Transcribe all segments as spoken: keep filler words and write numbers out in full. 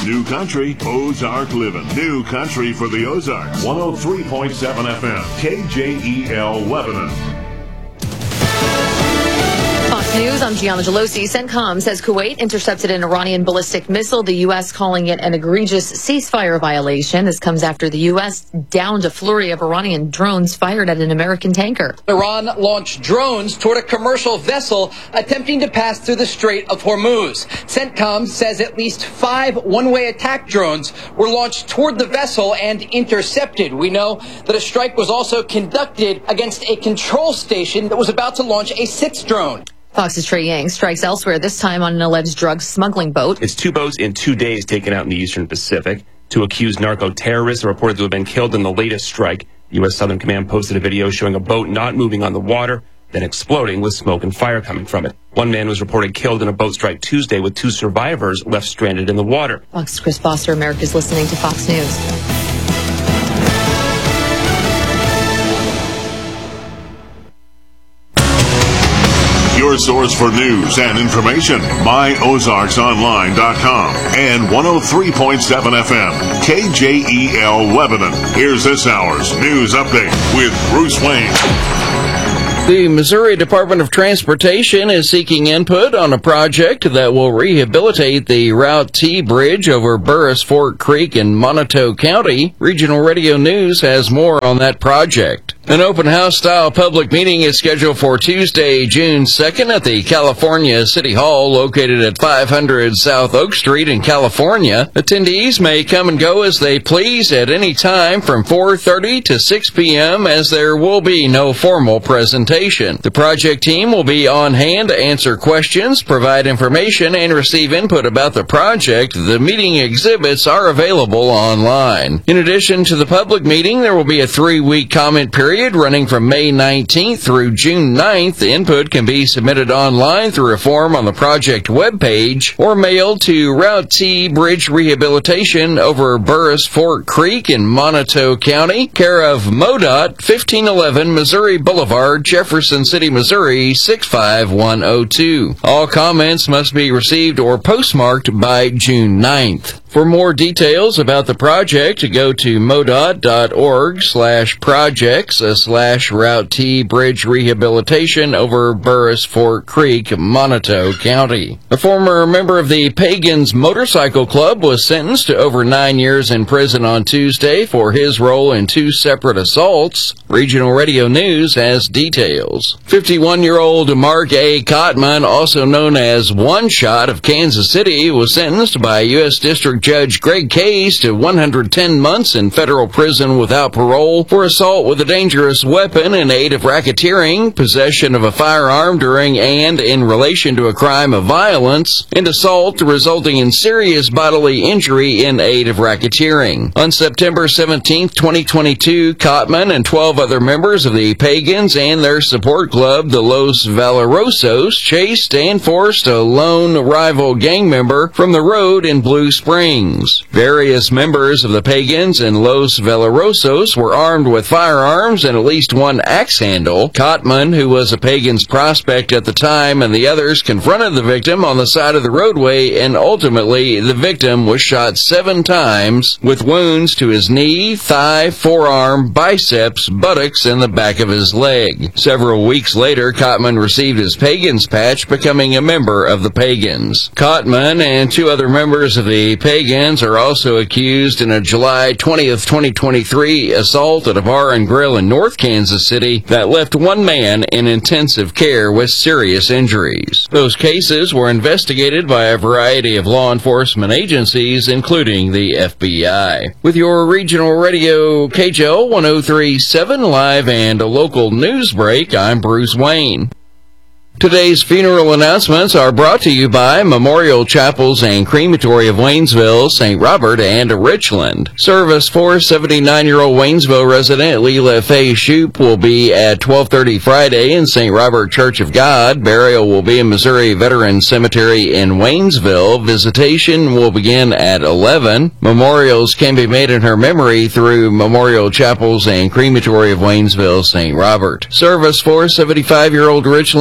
New Country, Ozark Living. New Country for the Ozarks. one oh three point seven F M, K J E L Lebanon. Fox News, I'm Gianna Gelosi. CENTCOM says Kuwait intercepted an Iranian ballistic missile, the U S calling it an egregious ceasefire violation. This comes after the U S downed a flurry of Iranian drones fired at an American tanker. Iran launched drones toward a commercial vessel attempting to pass through the Strait of Hormuz. CENTCOM says at least five one-way attack drones were launched toward the vessel and intercepted. We know that a strike was also conducted against a control station that was about to launch a sixth drone. Fox's Trey Yang strikes elsewhere, this time on an alleged drug smuggling boat. It's two boats in two days taken out in the eastern Pacific. Two accused narco-terrorists are reported to have been killed in the latest strike. The U S Southern Command posted a video showing a boat not moving on the water, then exploding with smoke and fire coming from it. One man was reported killed in a boat strike Tuesday, with two survivors left stranded in the water. Fox's Chris Foster, America's listening to Fox News. Your source for news and information, my ozarks online dot com and one oh three point seven F M, K J E L Lebanon. Here's this hour's news update with Bruce Wayne. The Missouri Department of Transportation is seeking input on a project that will rehabilitate the Route T bridge over Burris Fork Creek in Monotone County. Regional Radio News has more on that project. An open house-style public meeting is scheduled for Tuesday, June second at the California City Hall, located at five hundred South Oak Street in California. Attendees may come and go as they please at any time from four thirty to six p.m., as there will be no formal presentation. The project team will be on hand to answer questions, provide information, and receive input about the project. The meeting exhibits are available online. In addition to the public meeting, there will be a three-week comment period running from May nineteenth through June ninth. Input can be submitted online through a form on the project webpage or mailed to Route T Bridge Rehabilitation over Burris Fork Creek in Monotone County, care of MoDOT, fifteen eleven Missouri Boulevard, Jefferson City, Missouri, six five one oh two. All comments must be received or postmarked by June ninth. For more details about the project, go to modot.org slash projects slash Route T Bridge Rehabilitation over Burris Fork Creek, Monotone County. A former member of the Pagans Motorcycle Club was sentenced to over nine years in prison on Tuesday for his role in two separate assaults. Regional Radio News has details. fifty-one-year-old Mark A. Cotman, also known as One Shot of Kansas City, was sentenced by U S District Judge Greg Case to one hundred ten months in federal prison without parole for assault with a dangerous weapon in aid of racketeering, possession of a firearm during and in relation to a crime of violence, and assault resulting in serious bodily injury in aid of racketeering. On September seventeenth, twenty twenty-two, Cotman and twelve other members of the Pagans and their support club, the Los Valerosos, chased and forced a lone rival gang member from the road in Blue Springs. Various members of the Pagans and Los Valerosos were armed with firearms and at least one axe handle. Cotman, who was a Pagans prospect at the time, and the others confronted the victim on the side of the roadway, and ultimately the victim was shot seven times with wounds to his knee, thigh, forearm, biceps, buttocks, and the back of his leg. Several weeks later, Cotman received his Pagans patch, becoming a member of the Pagans. Cotman and two other members of the Pagans are also accused in a July twentieth, twenty twenty-three assault at a bar and grill in North Kansas City that left one man in intensive care with serious injuries. Those cases were investigated by a variety of law enforcement agencies, including the F B I. With your regional radio K J O one oh three point seven live and a local news break, I'm Bruce Wayne. Today's funeral announcements are brought to you by Memorial Chapels and Crematory of Waynesville, Saint Robert, and Richland. Service for seventy-nine-year-old Waynesville resident Leela Faye Shoup will be at twelve thirty Friday in Saint Robert Church of God. Burial will be in Missouri Veterans Cemetery in Waynesville. Visitation will begin at eleven. Memorials can be made in her memory through Memorial Chapels and Crematory of Waynesville, Saint Robert. Service for seventy-five-year-old Richland resident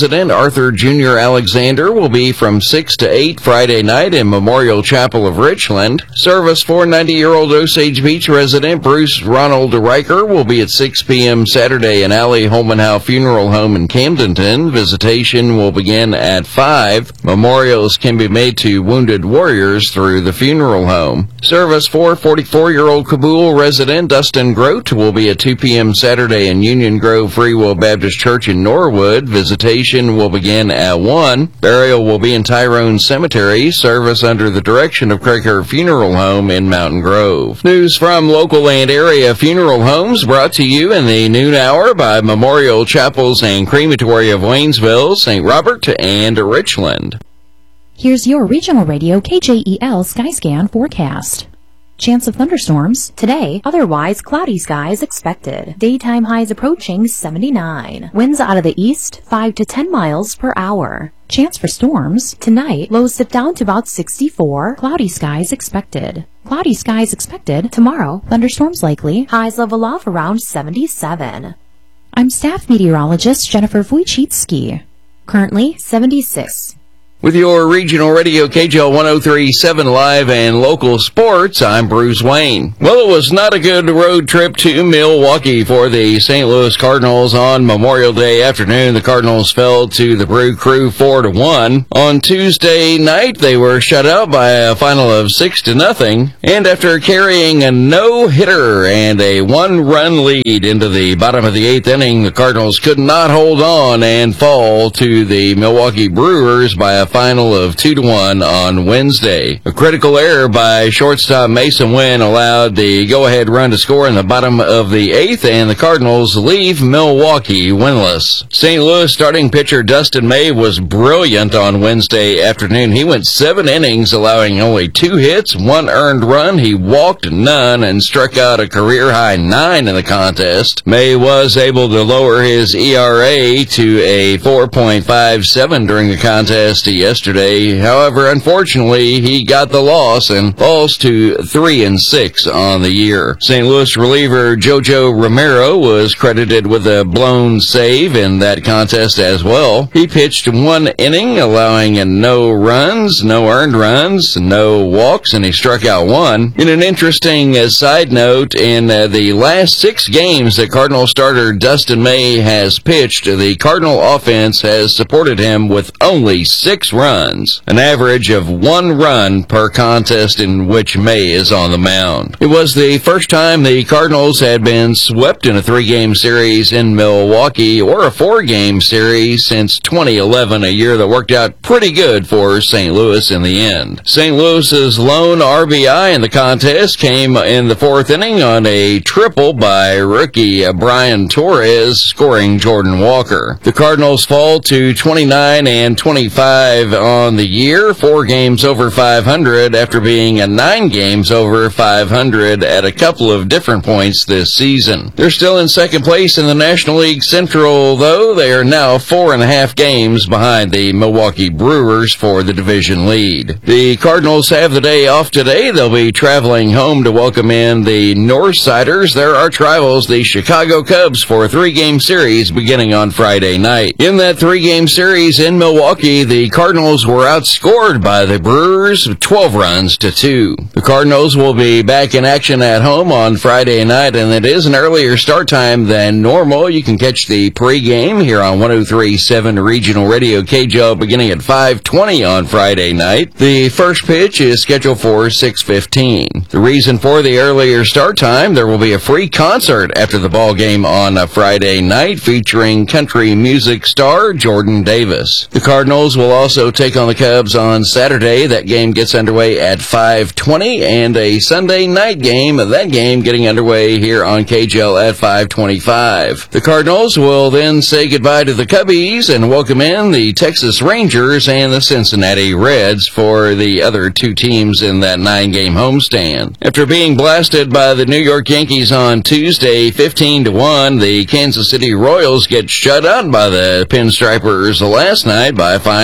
President Arthur Junior Alexander will be from six to eight Friday night in Memorial Chapel of Richland. Service for ninety-year-old Osage Beach resident Bruce Ronald Riker will be at six p.m. Saturday in Allie Holmanhow Funeral Home in Camdenton. Visitation will begin at five. Memorials can be made to wounded warriors through the funeral home. Service for forty-four-year-old Kabul resident Dustin Grote will be at two p.m. Saturday in Union Grove Free Will Baptist Church in Norwood. Visitation will begin at one. Burial will be in Tyrone Cemetery. Service under the direction of Cracker Funeral Home in Mountain Grove. News from local and area funeral homes brought to you in the noon hour by Memorial Chapels and Crematory of Waynesville, Saint Robert, and Richland. Here's your regional radio K J E L Skyscan forecast. Chance of thunderstorms today, otherwise cloudy skies expected. Daytime highs approaching seventy-nine. Winds out of the east, five to ten miles per hour. Chance for storms tonight, lows dip down to about sixty-four. Cloudy skies expected. Cloudy skies expected tomorrow. Thunderstorms likely. Highs level off around seventy-seven. I'm staff meteorologist Jennifer Wojcicki. Currently seventy-six. With your regional radio K J L one oh three point seven live and local sports, I'm Bruce Wayne. Well, it was not a good road trip to Milwaukee for the Saint Louis Cardinals on Memorial Day afternoon. The Cardinals fell to the Brew Crew four to one. On Tuesday night, they were shut out by a final of six to nothing. And after carrying a no-hitter and a one-run lead into the bottom of the eighth inning, the Cardinals could not hold on and fall to the Milwaukee Brewers by a final of two to one on Wednesday. A critical error by shortstop Mason Wynn allowed the go-ahead run to score in the bottom of the eighth, and the Cardinals leave Milwaukee winless. Saint Louis starting pitcher Dustin May was brilliant on Wednesday afternoon. He went seven innings, allowing only two hits, one earned run. He walked none and struck out a career-high nine in the contest. May was able to lower his E R A to a four point five seven during the contest yesterday. However, unfortunately, he got the loss and falls to three and six on the year. Saint Louis reliever Jojo Romero was credited with a blown save in that contest as well. He pitched one inning, allowing no runs, no earned runs, no walks, and he struck out one. In an interesting uh, side note, in uh, the last six games that Cardinal starter Dustin May has pitched, the Cardinal offense has supported him with only six runs, an average of one run per contest in which May is on the mound. It was the first time the Cardinals had been swept in a three-game series in Milwaukee or a four-game series since twenty eleven, a year that worked out pretty good for Saint Louis in the end. Saint Louis's lone R B I in the contest came in the fourth inning on a triple by rookie Brian Torres, scoring Jordan Walker. The Cardinals fall to twenty-nine and twenty-five on the year, four games over five hundred after being at nine games over five hundred at a couple of different points this season. They're still in second place in the National League Central, though. They are now four and a half games behind the Milwaukee Brewers for the division lead. The Cardinals have the day off today. They'll be traveling home to welcome in the Northsiders, their arch rivals, the Chicago Cubs, for a three-game series beginning on Friday night. In that three-game series in Milwaukee, the Cardinals were outscored by the Brewers twelve runs to two. The Cardinals will be back in action at home on Friday night, and it is an earlier start time than normal. You can catch the pregame here on one oh three point seven Regional Radio K J L beginning at five twenty on Friday night. The first pitch is scheduled for six fifteen. The reason for the earlier start time, there will be a free concert after the ball game on a Friday night featuring country music star Jordan Davis. The Cardinals will also take on the Cubs on Saturday. That game gets underway at five twenty, and a Sunday night game, that game getting underway here on K J L at five twenty-five. The Cardinals will then say goodbye to the Cubbies and welcome in the Texas Rangers and the Cincinnati Reds for the other two teams in that nine-game homestand. After being blasted by the New York Yankees on Tuesday fifteen to one, the Kansas City Royals get shut out by the Pinstripers last night by a final of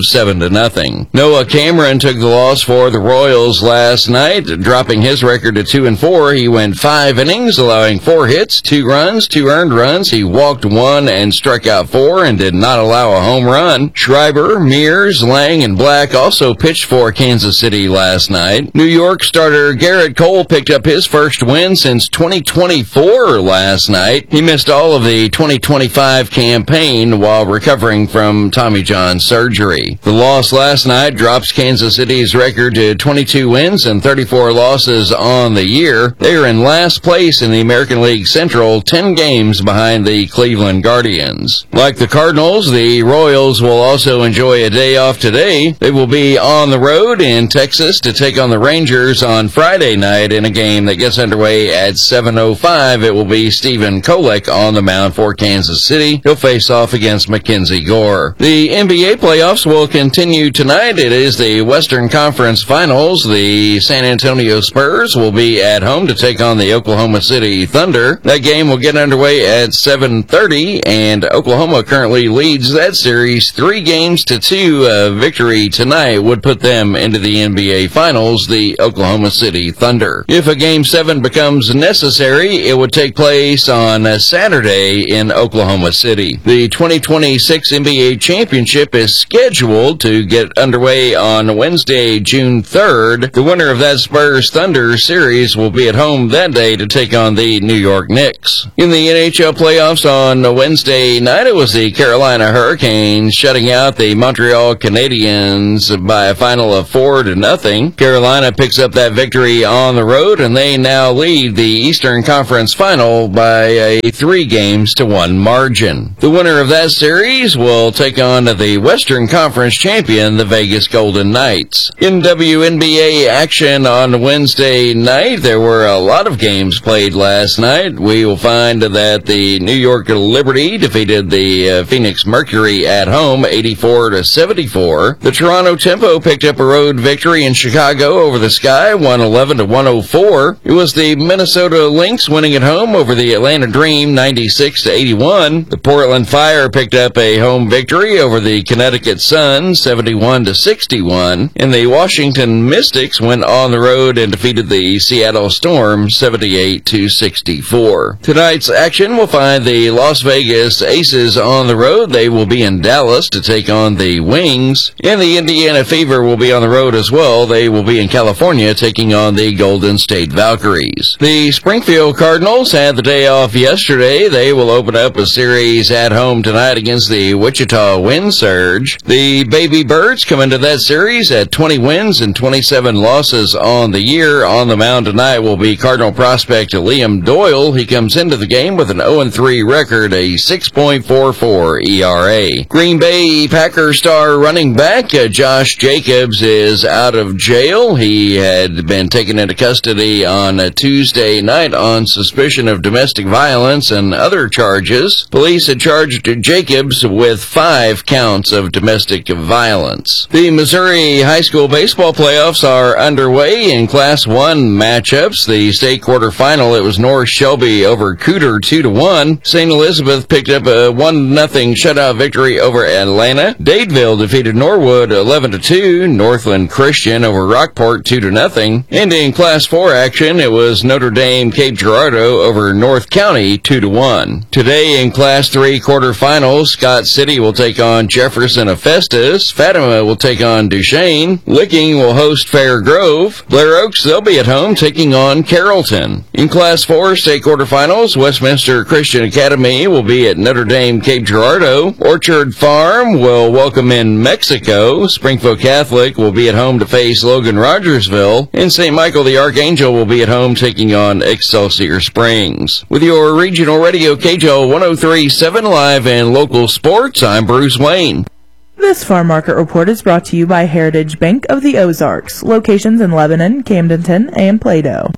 seven to nothing. Noah Cameron took the loss for the Royals last night, dropping his record to two and four. He went five innings, allowing four hits, two runs, two earned runs. He walked one and struck out four and did not allow a home run. Schreiber, Mears, Lang, and Black also pitched for Kansas City last night. New York starter Garrett Cole picked up his first win since twenty twenty-four last night. He missed all of the twenty twenty-five campaign while recovering from Tommy John surgery. The loss last night drops Kansas City's record to twenty-two wins and thirty-four losses on the year. They are in last place in the American League Central, ten games behind the Cleveland Guardians. Like the Cardinals, the Royals will also enjoy a day off today. They will be on the road in Texas to take on the Rangers on Friday night in a game that gets underway at seven oh five. It will be Stephen Kolek on the mound for Kansas City. He'll face off against Mackenzie Gore. The N B A playoffs will continue tonight. It is the Western Conference Finals. The San Antonio Spurs will be at home to take on the Oklahoma City Thunder. That game will get underway at seven thirty, and Oklahoma currently leads that series three games to two. A victory tonight would put them into the N B A Finals, the Oklahoma City Thunder. If a Game seven becomes necessary, it would take place on Saturday in Oklahoma City. The twenty twenty-six N B A Championship is scheduled to get underway on Wednesday, June third. The winner of that Spurs Thunder series will be at home that day to take on the New York Knicks. In the N H L playoffs on Wednesday night, it was the Carolina Hurricanes shutting out the Montreal Canadiens by a final of four to nothing. Carolina picks up that victory on the road, and they now lead the Eastern Conference Final by a three games to one margin. The winner of that series will take on the Western Conference champion, the Vegas Golden Knights. In W N B A action on Wednesday night, there were a lot of games played last night. We will find that the New York Liberty defeated the uh, Phoenix Mercury at home eighty-four to seventy-four. The Toronto Tempo picked up a road victory in Chicago over the Sky, one eleven to one oh four. It was the Minnesota Lynx winning at home over the Atlanta Dream ninety-six to eighty-one. The Portland Fire picked up a home victory over the Connecticut Sun seventy-one to sixty-one. And the Washington Mystics went on the road and defeated the Seattle Storm seventy-eight to sixty-four. Tonight's action will find the Las Vegas Aces on the road. They will be in Dallas to take on the Wings. And the Indiana Fever will be on the road as well. They will be in California taking on the Golden State Valkyries. The Springfield Cardinals had the day off yesterday. They will open up a series at home tonight against the Wichita Wind Surge. The Baby Birds come into that series at twenty wins and twenty-seven losses on the year. On the mound tonight will be Cardinal prospect Liam Doyle. He comes into the game with an oh and three record, a six point four four E R A. Green Bay Packers star running back uh, Josh Jacobs is out of jail. He had been taken into custody on a Tuesday night on suspicion of domestic violence and other charges. Police had charged Jacobs with five counts of domestic violence. The Missouri high school baseball playoffs are underway in Class one matchups. The state quarterfinal, it was North Shelby over Cooter two to one. Saint Elizabeth picked up a one nothing shutout victory over Atlanta. Dadeville defeated Norwood eleven to two. Northland Christian over Rockport two to nothing. And in Class four action, it was Notre Dame Cape Girardeau over North County two to one. Today in Class three quarterfinals, Scott City will take on Jefferson of Festus. Fatima will take on Duchesne. Licking will host Fair Grove. Blair Oaks, they'll be at home taking on Carrollton. In Class four state quarterfinals, Westminster Christian Academy will be at Notre Dame Cape Girardeau. Orchard Farm will welcome in Mexico. Springfield Catholic will be at home to face Logan Rogersville. And Saint Michael the Archangel will be at home taking on Excelsior Springs. With your regional radio K J O one oh three point seven live and local sports, I'm Bruce Wayne. This farm market report is brought to you by Heritage Bank of the Ozarks, locations in Lebanon, Camdenton, and Plato.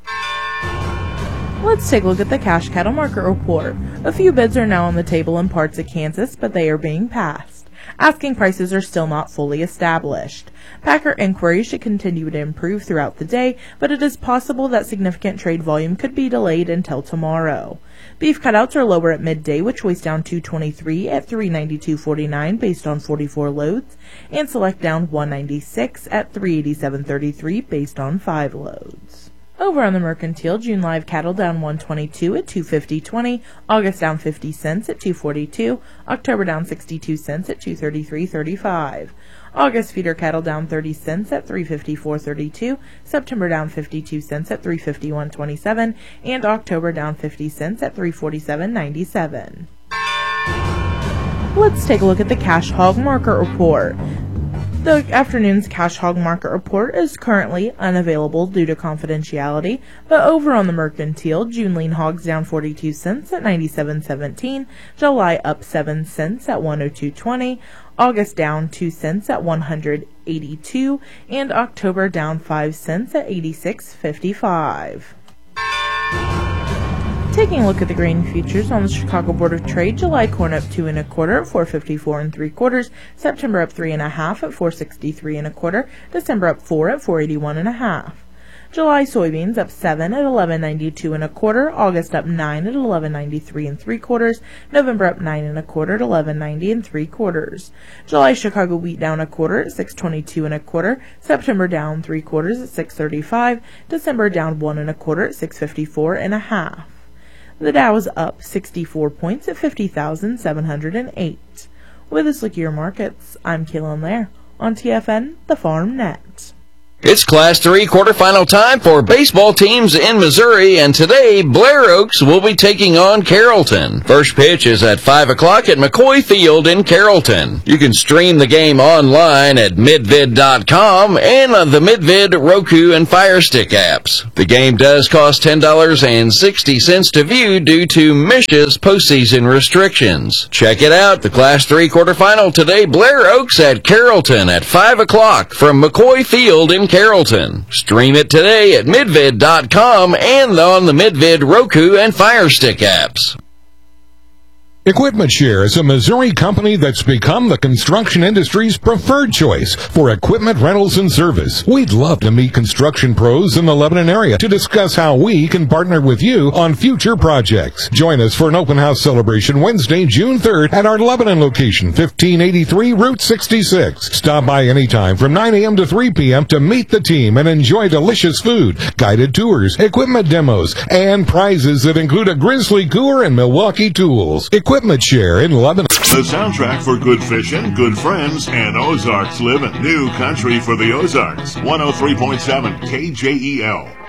Let's take a look at the cash cattle market report. A few bids are now on the table in parts of Kansas, but they are being passed. Asking prices are still not fully established. Packer inquiries should continue to improve throughout the day, but it is possible that significant trade volume could be delayed until tomorrow. Beef cutouts are lower at midday, which weighs down two twenty-three at three ninety-two forty-nine based on forty-four loads, and select down one ninety-six at three eighty-seven thirty-three based on five loads. Over on the Mercantile, June live cattle down one twenty-two at two fifty twenty, August down fifty cents at two forty-two, October down sixty-two cents at two thirty-three thirty-five. August feeder cattle down thirty cents at three fifty-four thirty-two, September down fifty-two cents at three fifty-one twenty-seven, and October down fifty cents at three forty-seven ninety-seven. Let's take a look at the Cash Hog Market Report. The afternoon's Cash Hog Market Report is currently unavailable due to confidentiality, but over on the Mercantile, June lean hogs down forty-two cents at ninety-seven seventeen, July up seven cents at one oh two twenty, August down two cents at one hundred eighty-two, and October down five cents at eighty-six fifty-five. Taking a look at the grain futures on the Chicago Board of Trade, July corn up two and a quarter at four fifty-four and three quarters, September up three and a half at four sixty-three and a quarter, December up four at four eighty-one and a half. July soybeans up seven at eleven ninety-two and a quarter, August up nine at eleven ninety-three and three quarters, November up nine and a quarter at eleven ninety and three quarters. July Chicago wheat down a quarter at six twenty-two and a quarter, September down three quarters at six thirty-five, December down one and a quarter at six fifty-four and a half. The Dow is up sixty-four points at fifty thousand seven hundred eight. With this look at your markets, I'm Kaylin Lair on T F N, the Farm Net. It's Class three quarterfinal time for baseball teams in Missouri, and today Blair Oaks will be taking on Carrollton. First pitch is at five o'clock at McCoy Field in Carrollton. You can stream the game online at midvid dot com and on the Midvid, Roku, and Fire Stick apps. The game does cost ten dollars and sixty cents to view due to Mish's postseason restrictions. Check it out, the Class three quarterfinal today, Blair Oaks at Carrollton at five o'clock from McCoy Field in Carrollton. Stream it today at midvid dot com and on the Midvid, Roku, and Fire Stick apps. Equipment Share is a Missouri company that's become the construction industry's preferred choice for equipment rentals and service. We'd love to meet construction pros in the Lebanon area to discuss how we can partner with you on future projects. Join us for an open house celebration Wednesday, June third at our Lebanon location, fifteen eighty-three Route sixty-six. Stop by anytime from nine a.m. to three p.m. to meet the team and enjoy delicious food, guided tours, equipment demos, and prizes that include a Grizzly cooler and Milwaukee tools. Equipment Share in Lebanon. The soundtrack for good fishing, good friends, and Ozarks living. New country for the Ozarks. one oh three point seven K J E L.